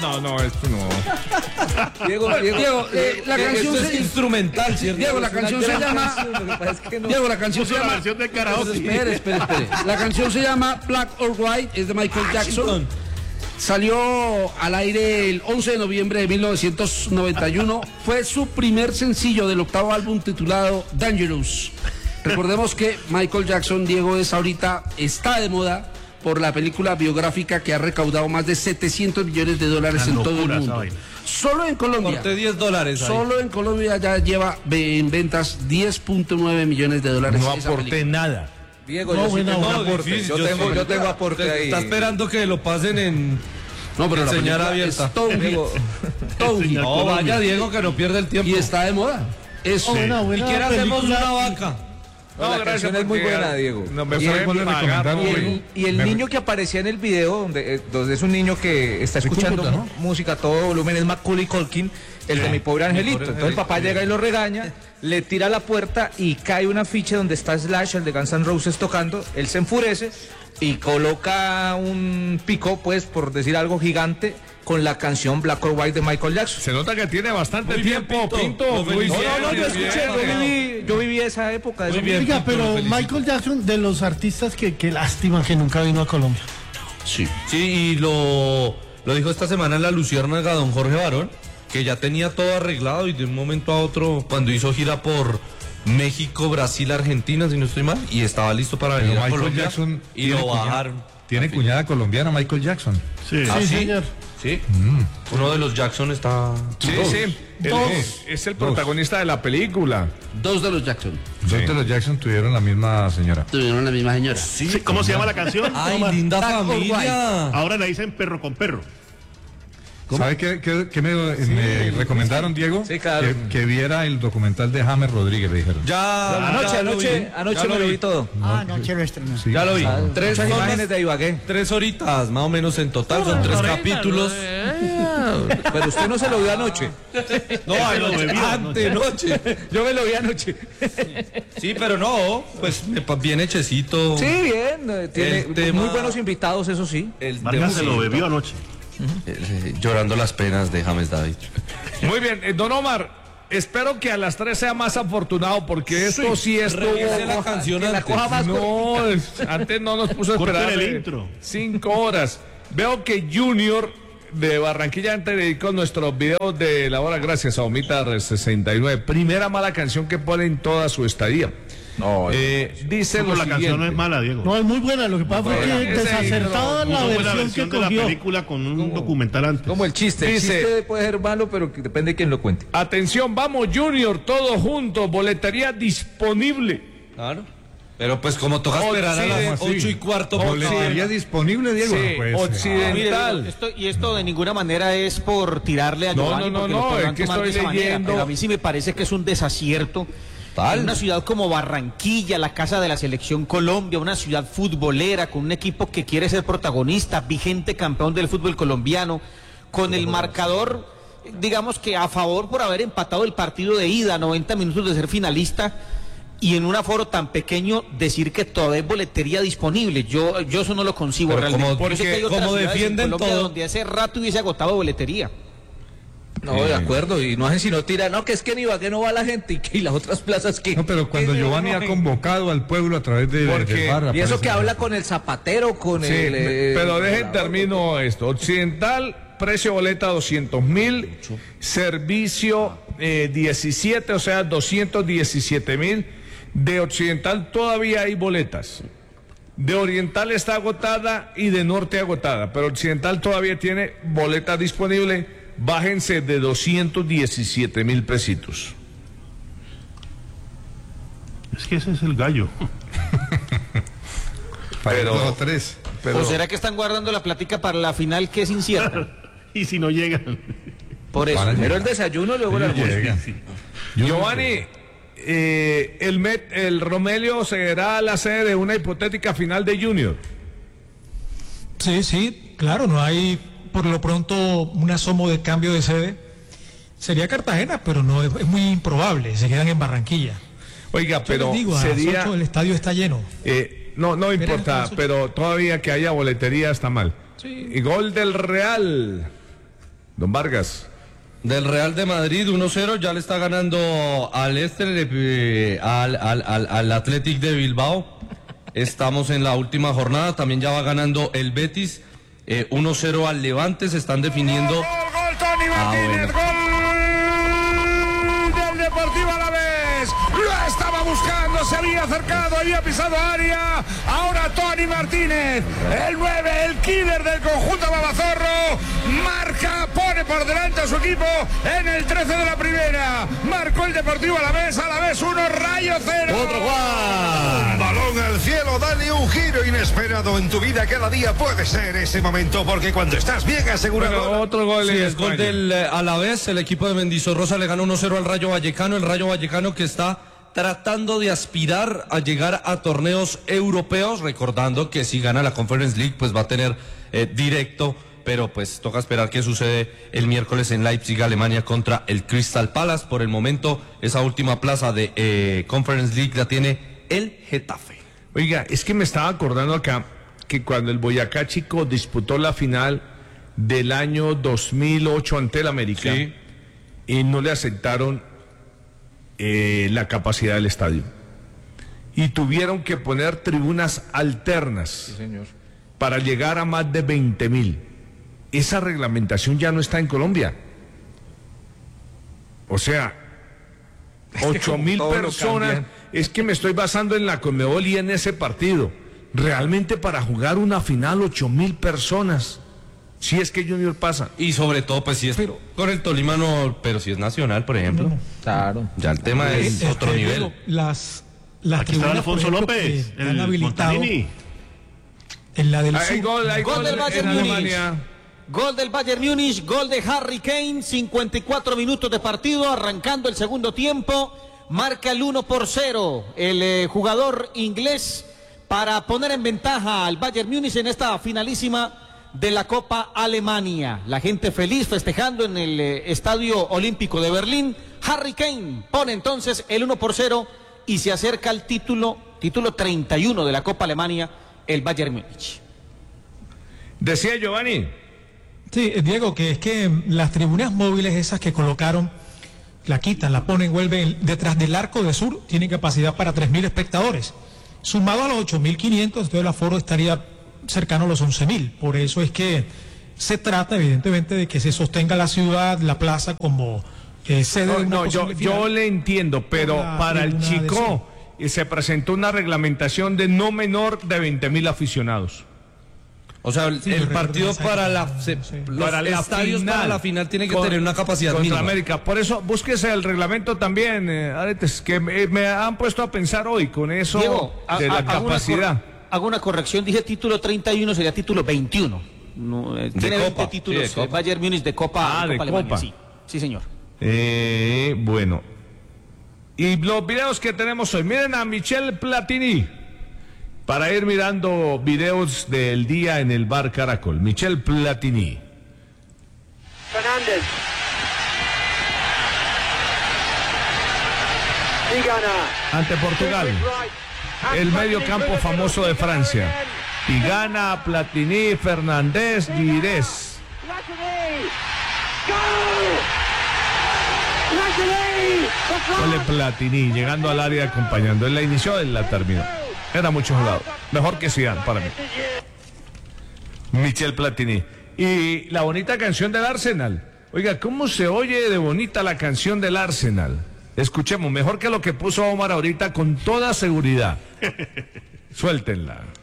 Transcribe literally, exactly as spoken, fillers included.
no, no, esto no. Diego, Diego, Diego, eh, la canción es se... instrumental, ¿cierto? Diego, la canción se llama... Diego, la canción se La llama... versión de karaoke. Espere, espere, espere. La canción se llama Black or White, es de Michael Jackson. Salió al aire el once de noviembre de mil novecientos noventa y uno. Fue su primer sencillo del octavo álbum titulado Dangerous. Recordemos que Michael Jackson, Diego, es ahorita, está de moda por la película biográfica que ha recaudado más de setecientos millones de dólares en todo el mundo. Solo en Colombia. Corté diez dólares ahí. Solo en Colombia ya lleva en ventas diez punto nueve millones de dólares. No esa aporté película. nada. Diego, No, yo sí buena, tengo buena. aporte. Difícil, Yo yo tengo, sí. yo tengo aporte ahí. Está esperando que lo pasen en... No, pero la Señal película abierta. es todo un hit. Diego, Todo un hit. No, vaya Diego, que no pierde el tiempo. Y está de moda. Eso. Buena, ¿Y buena quién hacemos película. una vaca? no, la canción es muy porque, buena, Diego. No me Y pueden el- pagar, Y güey. el, y el niño que aparecía en el video, donde, eh, donde es un niño que está escuchando Cúcuta, ¿no? música a todo volumen, es Macaulay Culkin, el de Mi Pobre Angelito. Pobre Entonces el papá Angelito. llega y lo regaña, le tira a la puerta y cae un afiche donde está Slash, el de Guns N' Roses, tocando. Él se enfurece y coloca un pico, pues, por decir algo, gigante con la canción Black or White de Michael Jackson. Se nota que tiene bastante Muy bien, tiempo, Pinto. Pinto. Lo Muy felicito. bien, No, no, yo muy escuché, bien. yo viví, yo viví esa época. Muy eso- bien. Oiga, Pinto, lo pero felicito. Michael Jackson, de los artistas que, que lástima que nunca vino a Colombia. Sí. Sí, y lo, lo dijo esta semana en La Luciérnaga don Jorge Barón, que ya tenía todo arreglado y de un momento a otro, cuando hizo gira por México, Brasil, Argentina, si no estoy mal, y estaba listo para Pero venir a Michael Colombia Jackson y tiene lo cuñada- bajaron. Tiene Al fin. cuñada colombiana Michael Jackson. Sí, ¿Ah, sí? señor. Sí, uno de los Jackson está... Sí, sí. Él Dos. es, es el protagonista de la película. Dos de los Jackson. Dos de los Jackson tuvieron la misma señora. Tuvieron la misma señora. Sí, ¿cómo se llama la canción? ¡Ay, Omar? linda Black or familia! Ahora la dicen perro con perro. ¿Sabe qué, qué- qué me, me recomendaron, Diego? Sí, claro. Que, que viera el documental de James Rodríguez, le dijeron. Ya, Anoche, ya lo anoche, vi, anoche ya me lo vi. vi todo. Ah, no, quiero estrenar. Sí. Ya lo vi. Tres Muchas horas, imágenes de Ibagué. tres horitas, más o menos en total, son tres capítulos. Pero usted no se lo vio anoche. No, Ese lo bebió anoche. antenoche. Yo me lo vi anoche. Sí, pero no, pues me pa- bien hechecito. Sí, bien. eh, Tiene El tema- muy buenos invitados, eso sí. El Vargas se lo bebió anoche. Eh, llorando las penas de James David. Muy bien, eh, don Omar, espero que a las tres sea más afortunado porque esto sí, estuvo... Revise la canción que la antes. coja más No, es- antes no nos puso a Corten esperar el eh, intro. cinco horas. Veo que Junior de Barranquilla antes dedicó nuestros videos de la hora gracias a Omita sesenta y nueve. Primera mala canción que pone en toda su estadía. No, Eh, dice Pero lo la canción no es siguiente. mala, Diego. No, es muy buena. Lo que pasa fue Bueno, que ese- desacertada la Puso buena versión versión que de la cogió. película con un documental antes. como el chiste. El Dice- chiste puede ser malo, pero que depende de quién lo cuente. Atención, vamos Junior, todos juntos, boletería disponible. Claro. Pero pues como toca esperar a las Occidente- ocho y cuarto por ¿Boletería disponible, Diego? Sí, No puede ser. occidental. Mire, esto, y esto de ninguna manera es por tirarle a No, Giovanni, no, no, porque no, lo podrán es que tomar de estoy esa manera, leyendo. pero a mí sí me parece que es un desacierto. Tal. En una ciudad como Barranquilla, la casa de la selección Colombia, una ciudad futbolera con un equipo que quiere ser protagonista, vigente campeón del fútbol colombiano, con el marcador, digamos que a favor por haber empatado el partido de ida, noventa minutos de ser finalista, y en un aforo tan pequeño decir que todavía hay boletería disponible. Yo, yo eso no lo concibo Pero realmente. como- Por eso porque que hay otras como ciudades en defienden Colombia todo. donde hace rato hubiese agotado boletería. No, de acuerdo. Y no hacen sino tirar. No, que es que en Ibagué no va la gente y que y las otras plazas que. No, pero cuando que- Giovanni ha convocado al pueblo a través de, Porque- del bar, Y eso aparece- que habla con el zapatero, con Sí, el. eh, pero dejen el- termino esto. Occidental, precio boleta doscientos mil, servicio eh, diecisiete, o sea, doscientos diecisiete mil. De Occidental todavía hay boletas. De Oriental está agotada y de Norte agotada, pero Occidental todavía tiene boletas disponibles. Bájense de doscientos diecisiete mil pesitos. Es que ese es el gallo. Para pero- dos o tres. Pero, ¿O será que están guardando la plática para la final que es incierta? Y si no llegan. Por eso. Van a Primero llegar. el desayuno, luego el Ellos almuerzo. llegan. Giovanni, eh, el, Met, el Romelio será la sede de una hipotética final de Junior. Sí, sí, claro, no hay por lo pronto un asomo de cambio de sede. Sería Cartagena, pero no es, es muy improbable, se quedan en Barranquilla. Oiga, Yo pero les digo, a las sería... ocho el estadio está lleno. eh, no, no Esperen, importa, entonces. pero todavía que haya boletería está mal. Sí. Y gol del Real. Don Vargas. Del Real de Madrid, uno cero, ya le está ganando al Leicester, eh, al, al, al, al Athletic de Bilbao. Estamos en la última jornada, también ya va ganando el Betis, eh, uno cero al Levante, se están definiendo... ¡Gol, gol, gol, Tony Martínez! Ah, bueno. ¡Gol del Deportivo Alavés! ¡Lo estaba buscando! Se había acercado, había pisado área. Ahora Tony Martínez, el nueve, el killer del conjunto Babazorro, marca, pone por delante a su equipo en el trece de la primera. Marcó el Deportivo Alavés, Alavés uno, Rayo cero. Otro Juan. Balón al cielo, dale un giro inesperado en tu vida. Cada día puede ser ese momento, porque cuando estás bien asegurado... Bueno, otro gol, Sí, en es gol España. del eh, Alavés, el equipo de Mendizorroza le ganó uno cero al Rayo Vallecano, el Rayo Vallecano que está tratando de aspirar a llegar a torneos europeos, recordando que si gana la Conference League pues va a tener eh, directo, pero pues toca esperar qué sucede el miércoles en Leipzig, Alemania, contra el Crystal Palace. Por el momento esa última plaza de eh, Conference League la tiene el Getafe. Oiga, es que me estaba acordando acá que cuando el Boyacá Chico disputó la final del año dos mil ocho ante el América, Sí. y no le aceptaron eh, la capacidad del estadio. Y tuvieron que poner tribunas alternas para llegar a más de veinte mil. Esa reglamentación ya no está en Colombia. O sea, ocho mil todo lo personas. cambian. Es que me estoy basando en la Conmebol y en ese partido. Realmente para jugar una final, ocho mil personas. Si es que Junior pasa. Y sobre todo pues si es con el Tolima no, pero si es nacional, por ejemplo. Claro. Ya el tema es Eh, otro este, nivel. Diego, Las, las Aquí está tribunas, Alfonso por ejemplo, López, que han el habilitado Montanini. en la del Hay sur. gol, hay Gol gol del en Bayern Múnich. Alemania. Gol del Bayern Múnich, gol de Harry Kane, cincuenta y cuatro minutos de partido, arrancando el segundo tiempo, marca el uno por cero el eh, jugador inglés para poner en ventaja al Bayern Múnich en esta finalísima de la Copa Alemania. La gente feliz festejando en el eh, Estadio Olímpico de Berlín. Harry Kane pone entonces el uno por cero y se acerca al título, título treinta y uno de la Copa Alemania, el Bayern Múnich. Decía Giovanni. Sí, eh, Diego, que es que mm, las tribunas móviles esas que colocaron, la quitan, la ponen, vuelven detrás del arco de sur, tienen capacidad para tres mil espectadores. Sumado a los ocho mil quinientos, entonces el aforo estaría cercano a los once mil. Por eso es que se trata, evidentemente, de que se sostenga la ciudad, la plaza, como eh, sede No, de una no, yo, posible yo final. le entiendo, pero Por la para el tribuna de Chico eh, se presentó una reglamentación de no menor de veinte mil aficionados. O sea, el, Sí, el yo recuerdo partido esa para época, la se- no sé. los Para la estadios final. para la final tienen que Con- tener una capacidad contra mínima. América. Por eso, búsquese el reglamento también, eh, Aretes, que me, me han puesto a pensar hoy con eso Diego, a- de a- la hago una capacidad. cor- Hago una corrección, dije título treinta y uno, sería título veintiuno. No, eh, tiene Copa, veinte títulos, sí, de Copa. eh, Bayern Múnich de Copa, Ah, de Copa Alemania, Copa. sí, sí señor. Eh, bueno. Y los videos que tenemos hoy. Miren a Michel Platini. Para ir mirando videos del día en el bar Caracol. Michel Platini. Fernández. Y gana. Ante Portugal. El medio campo famoso de Francia. Y gana Platini, Fernández, Girés. Gol de Platini, llegando al área acompañando. Él la inició, él la terminó. Era mucho jugado. Mejor que Zidane para mí. Michel Platini. Y la bonita canción del Arsenal. Oiga, ¿cómo se oye de bonita la canción del Arsenal? Escuchemos, mejor que lo que puso Omar ahorita con toda seguridad. Suéltenla.